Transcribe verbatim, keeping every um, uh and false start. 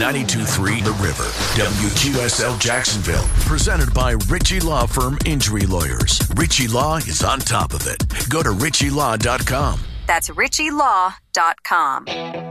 ninety-two point three The River. W Q S L Jacksonville. Presented by Ritchie Law Firm Injury Lawyers. Ritchie Law is on top of it. Go to ritchie law dot com. That's ritchie law dot com.